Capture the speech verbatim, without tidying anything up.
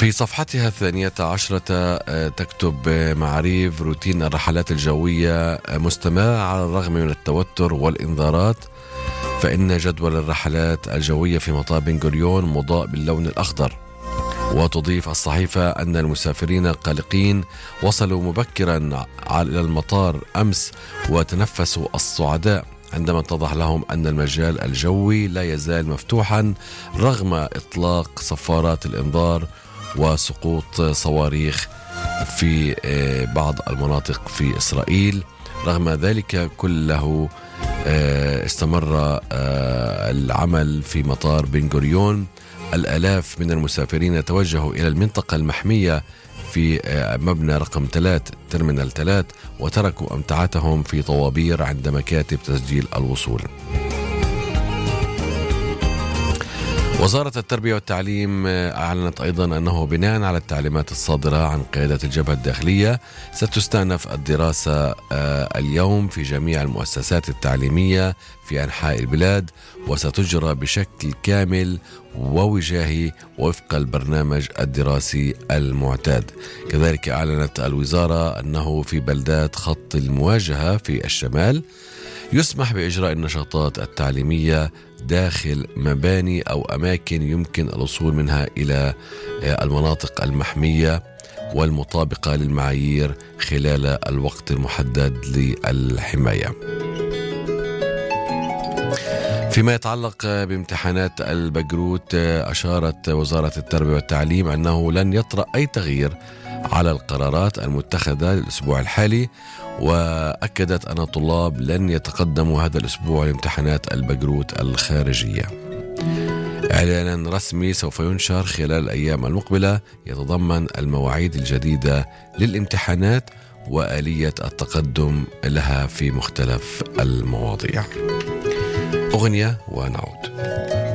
في صفحتها الثانية عشرة تكتب معاريف روتين الرحلات الجوية مستمر على الرغم من التوتر والإنذارات، فإن جدول الرحلات الجوية في مطار بن غوريون مضاء باللون الأخضر. وتضيف الصحيفة أن المسافرين القلقين وصلوا مبكرا إلى المطار أمس وتنفسوا الصعداء عندما اتضح لهم أن المجال الجوي لا يزال مفتوحا رغم إطلاق صفارات الإنذار وسقوط صواريخ في بعض المناطق في إسرائيل. رغم ذلك كله استمر العمل في مطار بن غوريون. الآلاف من المسافرين توجهوا إلى المنطقة المحمية في مبنى رقم ثلاث ترمينال ثلاث وتركوا أمتعتهم في طوابير عند مكاتب تسجيل الوصول. وزارة التربية والتعليم أعلنت أيضا أنه بناء على التعليمات الصادرة عن قيادة الجبهة الداخلية ستستأنف الدراسة اليوم في جميع المؤسسات التعليمية في أنحاء البلاد، وستجرى بشكل كامل ووجاهي وفق البرنامج الدراسي المعتاد. كذلك أعلنت الوزارة أنه في بلدات خط المواجهة في الشمال يسمح بإجراء النشاطات التعليمية داخل مباني أو أماكن يمكن الوصول منها إلى المناطق المحمية والمطابقة للمعايير خلال الوقت المحدد للحماية. فيما يتعلق بامتحانات البكالوريوس، أشارت وزارة التربية والتعليم أنه لن يطرأ أي تغيير على القرارات المتخذة للأسبوع الحالي، وأكدت أن الطلاب لن يتقدموا هذا الأسبوع لامتحانات البكالوريوس الخارجية. إعلان رسمي سوف ينشر خلال الأيام المقبلة يتضمن المواعيد الجديدة للامتحانات وآلية التقدم لها في مختلف المواضيع. أغنية ونعود.